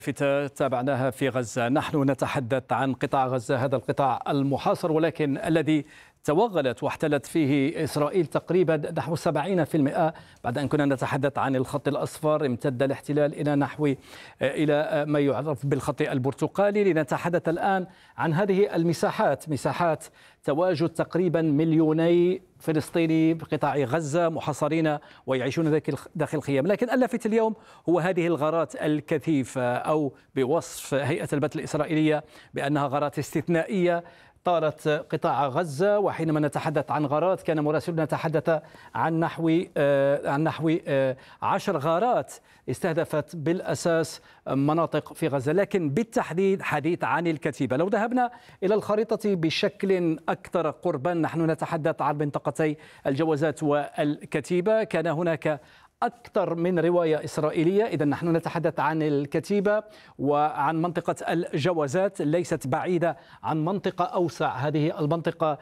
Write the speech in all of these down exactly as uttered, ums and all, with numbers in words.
فتاة تابعناها في غزة. نحن نتحدث عن قطاع غزة، هذا القطاع المحاصر ولكن الذي توغلت واحتلت فيه إسرائيل تقريبا نحو سبعين بالمئة. بعد أن كنا نتحدث عن الخط الأصفر امتد الاحتلال إلى نحو إلى ما يعرف بالخط البرتقالي. لنتحدث الآن عن هذه المساحات، مساحات تواجد تقريبا مليوني فلسطيني بقطاع غزة محاصرين ويعيشون داخل الخيام. لكن اللافت اليوم هو هذه الغارات الكثيفة، أو بوصف هيئة البث الإسرائيلية بأنها غارات استثنائية طالت قطاع غزة. وحينما نتحدث عن غارات كان مراسلنا تحدث عن نحو عن نحو عشر غارات استهدفت بالأساس مناطق في غزة، لكن بالتحديد حديث عن الكتيبة. لو ذهبنا إلى الخريطة بشكل أكثر قربا، نحن نتحدث عن منطقتي الجوازات والكتيبة. كان هناك أكثر من رواية إسرائيلية. إذا نحن نتحدث عن الكتيبة وعن منطقة الجوازات، ليست بعيدة عن منطقة أوسع. هذه المنطقة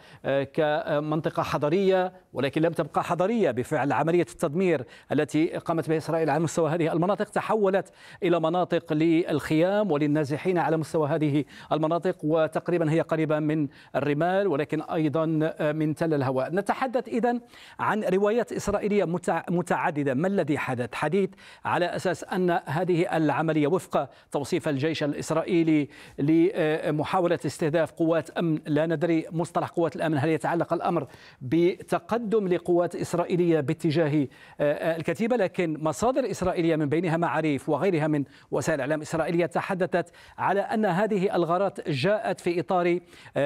كمنطقة حضرية، ولكن لم تبقى حضرية بفعل عملية التدمير التي قامت بها إسرائيل على مستوى هذه المناطق. تحولت إلى مناطق للخيام وللنازحين على مستوى هذه المناطق، وتقريبا هي قريبة من الرمال ولكن أيضا من تل الهواء. نتحدث إذن عن روايات إسرائيلية متعددة. ما الذي حدث؟ حديث على أساس أن هذه العملية وفق توصيف الجيش الإسرائيلي لمحاولة استهداف قوات أمن، لا ندري مصطلح قوات الأمن هل يتعلق الأمر بتقدم لقوات إسرائيلية باتجاه الكتيبة، لكن مصادر إسرائيلية من بينها معاريف وغيرها من وسائل إعلام إسرائيلية تحدثت على أن هذه الغارات جاءت في إطار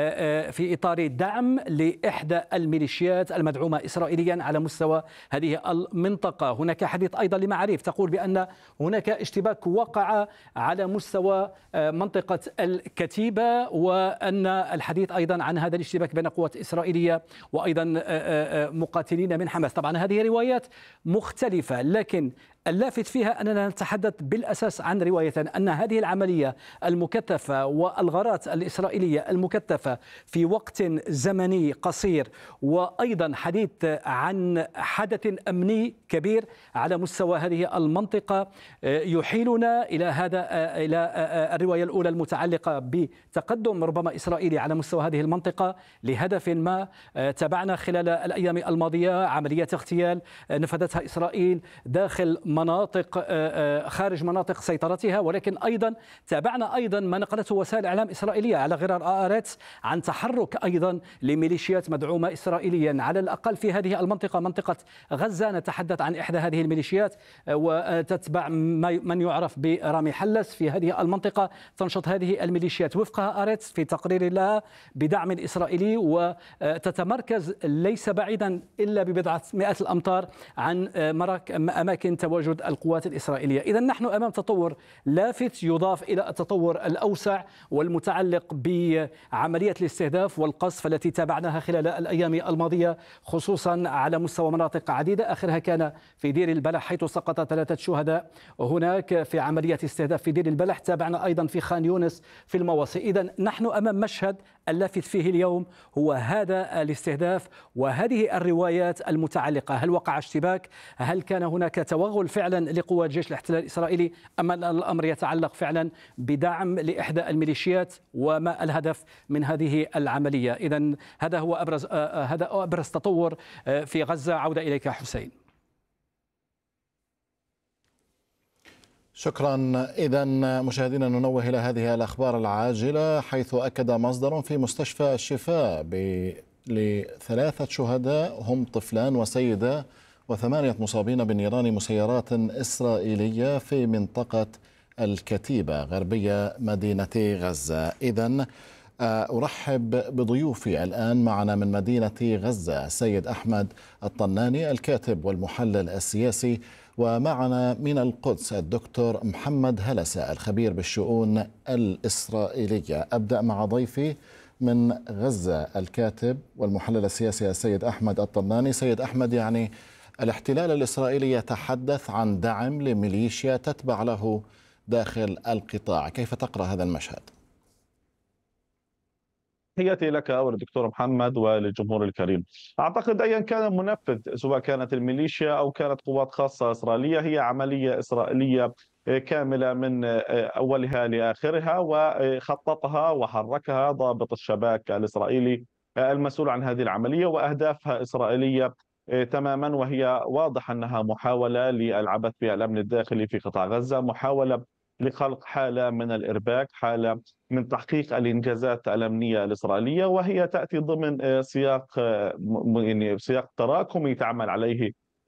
في إطار دعم لإحدى الميليشيات المدعومة إسرائيليا على مستوى هذه المنطقة. هناك حديث أيضا لمعاريف تقول بأن هناك اشتباك وقع على مستوى منطقة الكتيبة، وأن الحديث أيضا عن هذا الاشتباك بين قوات إسرائيلية وأيضا مقاتلين من حماس. طبعا هذه روايات مختلفة، لكن اللافت فيها أننا نتحدث بالأساس عن رواية أن هذه العملية المكثفة والغارات الإسرائيلية المكثفة في وقت زمني قصير، وأيضا حديث عن حدث أمني كبير على مستوى هذه المنطقة، يحيلنا إلى هذا إلى الرواية الأولى المتعلقة بتقدم ربما إسرائيلي على مستوى هذه المنطقة لهدف ما. تابعنا خلال الأيام الماضية عمليات اغتيال نفذتها إسرائيل داخل مناطق خارج مناطق سيطرتها، ولكن أيضا تابعنا أيضا ما نقلته وسائل إعلام إسرائيلية على غرار آرتس عن تحرك أيضا لميليشيات مدعومة إسرائيليا على الأقل في هذه المنطقة، منطقة غزة. نتحدث عن إحدى هذه الميليشيات وتتبع من يعرف برامي حلس في هذه المنطقة. تنشط هذه الميليشيات وفقها آرتس في تقرير لها بدعم إسرائيلي، وتتمركز ليس بعيدا إلا ببضعة مئات الأمتار عن أماكن تواجد القوات الإسرائيلية. إذا نحن أمام تطور لافت يضاف إلى التطور الأوسع والمتعلق بعملية الاستهداف والقصف التي تابعناها خلال الأيام الماضية، خصوصا على مستوى مناطق عديدة، آخرها كان في دير البلح حيث سقط ثلاثة شهداء هناك في عملية استهداف في دير البلح. تابعنا أيضا في خان يونس في المواصي. إذا نحن أمام مشهد اللافت فيه اليوم هو هذا الاستهداف وهذه الروايات المتعلقة. هل وقع اشتباك؟ هل كان هناك توغل فعلا لقوات جيش الاحتلال الإسرائيلي، أما الأمر يتعلق فعلا بدعم لإحدى الميليشيات؟ وما الهدف من هذه العملية؟ إذا هذا هو أبرز هذا أبرز تطور في غزة. عودة إليك حسين. شكرا. إذا مشاهدينا ننوه إلى هذه الأخبار العاجلة، حيث أكد مصدر في مستشفى الشفاء لثلاثة شهداء هم طفلان وسيدة وثمانية مصابين بنيران مسيرات إسرائيلية في منطقة الكتيبة غربية مدينة غزة. إذن أرحب بضيوفي الآن. معنا من مدينة غزة السيد أحمد الطناني الكاتب والمحلل السياسي، ومعنا من القدس الدكتور محمد هلسة الخبير بالشؤون الإسرائيلية. أبدأ مع ضيفي من غزة الكاتب والمحلل السياسي السيد أحمد الطناني. سيد أحمد، يعني الاحتلال الإسرائيلي يتحدث عن دعم لميليشيا تتبع له داخل القطاع، كيف تقرأ هذا المشهد؟ تحياتي لك أول دكتور محمد وللجمهور الكريم. أعتقد أيا كان المنفذ، سواء كانت الميليشيا أو كانت قوات خاصة إسرائيلية، هي عملية إسرائيلية كاملة من أولها لآخرها، وخططها وحركها ضابط الشباك الإسرائيلي المسؤول عن هذه العملية، وأهدافها إسرائيلية تماما، وهي واضح أنها محاولة للعبث بالأمن الداخلي في قطاع غزة، محاولة لخلق حالة من الإرباك، حالة من تحقيق الإنجازات الأمنية الإسرائيلية، وهي تأتي ضمن سياق يعني سياق تراكمي تعمل عليه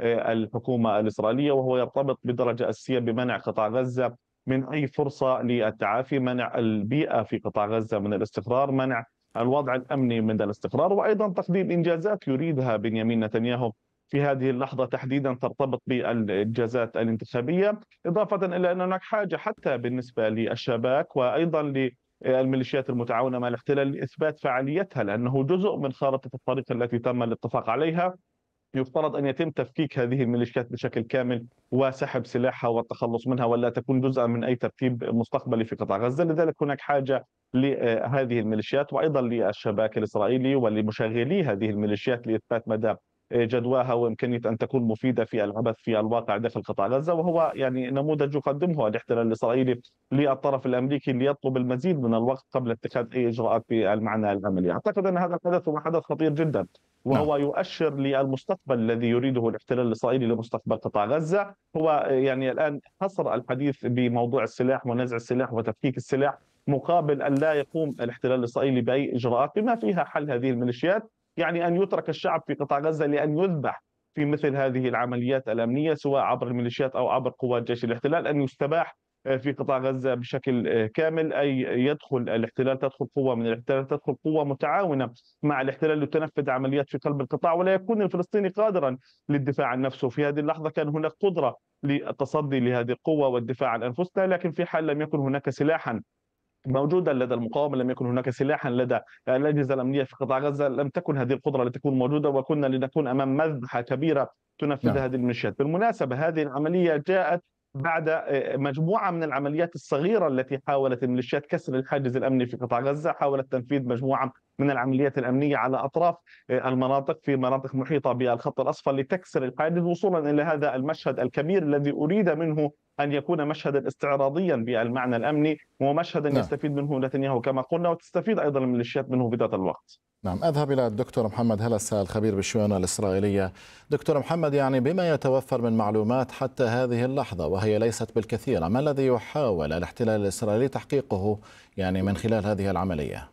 الحكومة الإسرائيلية، وهو يرتبط بدرجة أساسية بمنع قطاع غزة من أي فرصة للتعافي، منع البيئة في قطاع غزة من الاستقرار، منع الوضع الأمني من الاستقرار، وأيضا تقديم إنجازات يريدها بنيامين نتنياهو في هذه اللحظة تحديدا ترتبط بالإنجازات الانتخابية، إضافة إلى أن هناك حاجة حتى بالنسبة للشباك وأيضا للميليشيات المتعاونة مع الاحتلال لإثبات فعاليتها، لأنه جزء من خارطة الطريق التي تم الاتفاق عليها. يفترض أن يتم تفكيك هذه الميليشيات بشكل كامل وسحب سلاحها والتخلص منها، ولا تكون جزءا من أي ترتيب مستقبلي في قطاع غزة. لذلك هناك حاجة لهذه الميليشيات وأيضا للشباك الإسرائيلي ولمشغلي هذه الميليشيات لإثبات مدى جدواها وإمكانية أن تكون مفيدة في العبث في الواقع داخل قطاع غزة، وهو يعني نموذج يقدمه الاحتلال الإسرائيلي للطرف الأمريكي ليطلب المزيد من الوقت قبل اتخاذ أي إجراءات بالمعنى العملي. أعتقد أن هذا الحدث هو حدث خطير جدا، وهو يؤشر للمستقبل الذي يريده الاحتلال الإسرائيلي لمستقبل قطاع غزة. هو يعني الآن حصر الحديث بموضوع السلاح ونزع السلاح وتفكيك السلاح، مقابل أن لا يقوم الاحتلال الإسرائيلي بأي إجراءات بما فيها حل هذه الميليشيات، يعني أن يترك الشعب في قطاع غزة لأن يذبح في مثل هذه العمليات الأمنية سواء عبر الميليشيات أو عبر قوات جيش الاحتلال، أن يستباح في قطاع غزة بشكل كامل، أي يدخل الاحتلال، تدخل قوة من الاحتلال، تدخل قوة متعاونة مع الاحتلال لتنفذ عمليات في قلب القطاع، ولا يكون الفلسطيني قادرا للدفاع عن نفسه. في هذه اللحظة كان هناك قدرة للتصدي لهذه القوة والدفاع عن أنفسنا، لكن في حال لم يكن هناك سلاحا موجودا لدى المقاومة، لم يكن هناك سلاحا لدى الأجهزة الأمنية في قطاع غزة، لم تكن هذه القدرة لتكون موجودة، وكنا لنكون أمام مذبحة كبيرة تنفذها نعم. هذه الميليشيات. بالمناسبة هذه العملية جاءت بعد مجموعة من العمليات الصغيرة التي حاولت الميليشيات كسر الحاجز الأمني في قطاع غزة، حاولت تنفيذ مجموعة من العمليات الأمنية على أطراف المناطق في مناطق محيطة بالخط الأصفر لتكسر الحاجز وصولا إلى هذا المشهد الكبير الذي أريد منه أن يكون مشهدا استعراضيا بالمعنى الأمني، ومشهدا نعم. يستفيد منه نتنياهو كما قلنا، وتستفيد أيضا الميليشيات منه بذات الوقت. نعم، أذهب إلى الدكتور محمد هلس الخبير بالشؤون الإسرائيلية. دكتور محمد، يعني بما يتوفر من معلومات حتى هذه اللحظة وهي ليست بالكثير، ما الذي يحاول الاحتلال الإسرائيلي تحقيقه يعني من خلال هذه العملية؟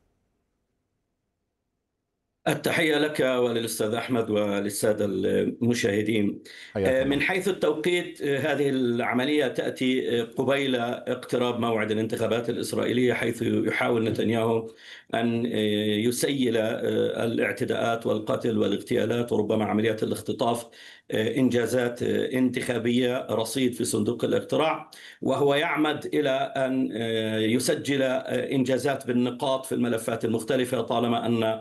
التحية لك وللأستاذ أحمد وللسادة المشاهدين. من حيث التوقيت، هذه العملية تأتي قبيل اقتراب موعد الانتخابات الإسرائيلية، حيث يحاول نتنياهو أن يسيل الاعتداءات والقتل والاغتيالات وربما عمليات الاختطاف إنجازات انتخابية رصيد في صندوق الاقتراع، وهو يعمد إلى أن يسجل إنجازات بالنقاط في الملفات المختلفة طالما أن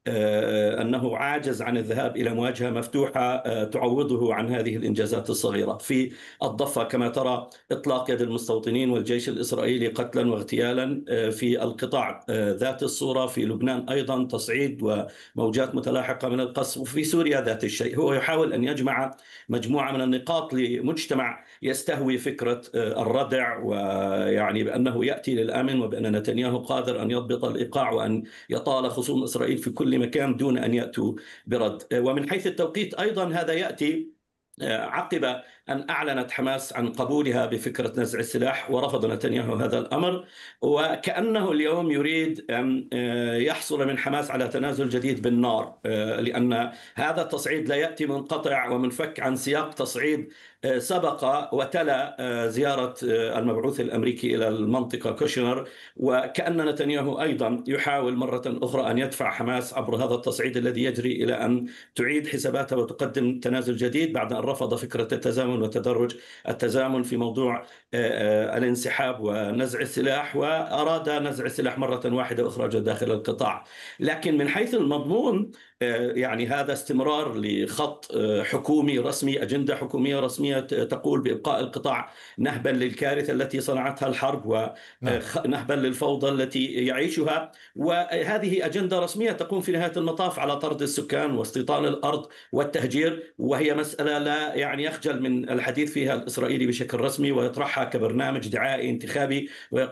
أنه عاجز عن الذهاب إلى مواجهة مفتوحة تعوضه عن هذه الإنجازات الصغيرة. في الضفة كما ترى إطلاق يد المستوطنين والجيش الإسرائيلي قتلا واغتيالا، في القطاع ذات الصورة، في لبنان أيضا تصعيد وموجات متلاحقة من القصف، وفي سوريا ذات الشيء. هو يحاول أن يجمع مجموعة من النقاط لمجتمع يستهوي فكرة الردع، ويعني بأنه يأتي للأمن وبأن نتنياهو قادر أن يضبط الإيقاع وأن يطال خصوم إسرائيل في كل مكان دون أن يأتوا برد. ومن حيث التوقيت أيضا هذا يأتي عقب أن أعلنت حماس عن قبولها بفكرة نزع السلاح، ورفض نتنياهو هذا الأمر، وكأنه اليوم يريد أن يحصل من حماس على تنازل جديد بالنار، لأن هذا التصعيد لا يأتي منقطع ومنفك عن سياق تصعيد سبق وتلا زيارة المبعوث الأمريكي إلى المنطقة كوشنر، وكأن نتنياهو أيضا يحاول مرة أخرى أن يدفع حماس عبر هذا التصعيد الذي يجري إلى أن تعيد حساباتها وتقدم تنازل جديد بعد أن رفض فكرة التزامن وتدرج التزامن في موضوع الانسحاب ونزع السلاح، وأراد نزع السلاح مرة واحدة وإخراجه داخل القطاع. لكن من حيث المضمون يعني هذا استمرار لخط حكومي رسمي، أجندة حكومية رسمية تقول بإبقاء القطاع نهبا للكارثة التي صنعتها الحرب ونهبا للفوضى التي يعيشها، وهذه أجندة رسمية تقوم في نهاية المطاف على طرد السكان واستيطان الأرض والتهجير، وهي مسألة لا يعني يخجل من الحديث فيها الإسرائيلي بشكل رسمي ويطرحها كبرنامج دعائي انتخابي